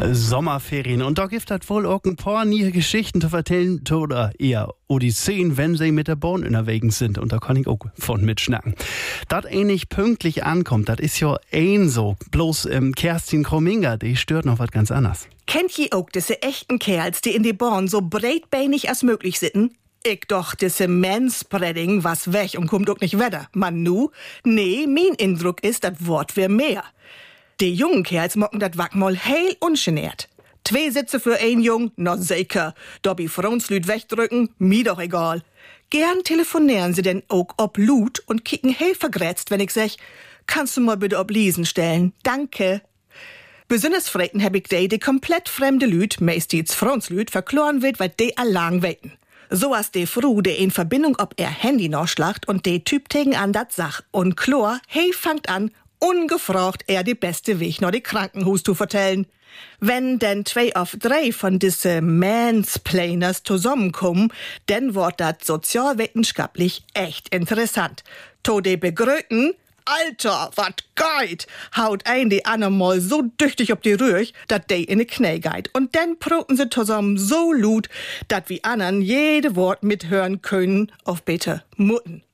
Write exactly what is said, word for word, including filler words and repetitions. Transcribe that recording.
Sommerferien. Und da gibt es wohl auch ein paar neue Geschichten zu erzählen oder eher Odysseen, wenn sie mit der Bahn unterwegs sind. Und da kann ich auch von mitschnacken. Das ähnlich pünktlich ankommt, das ist ja ein so. Bloß ähm, Kerstin Krominger, die stört noch was ganz anderes. Kennt ihr auch diese echten Kerls, die in die Bahn so breitbeinig als möglich sitzen? Ich doch, diese Manspreading was weg und kommt auch nicht weiter. Man nu? Nee, mein Eindruck ist, das Wort wär mehr. Die jungen Kerls mocken dat Wack mal heil ungenährt. Zwei Sitze für ein Jung, na sicher. Dobby Frauenslüd wegdrücken, mir doch egal. Gern telefonieren sie denn auch ob Lut und kicken heil vergrätzt, wenn ich sag, kannst du mal bitte ob Liesen stellen? Danke. Besonders freiten hab ich die, die komplett fremde Lüd, meistens Frauenslüd, verkloren wird, weil die allang weten. So as de Fru, de in Verbindung ob er Handy noch schlacht und de Typ tegen an dat Sach. Und Chlor, hey, fangt an, ungefragt er die beste Weg noch die Krankenhus zu vertellen. Wenn denn zwei auf drei von diese Mansplainers zusammenkommen, dann wird dat sozialwissenschaftlich echt interessant. To de begröten, Alter, wat geht, haut ein die anderen mal so düchtig ob die Rüch, dat de in de Knä geht. Und dann proten sie zusammen so lut, dat wie anderen jede Wort mithören können, auf bitte Mutten.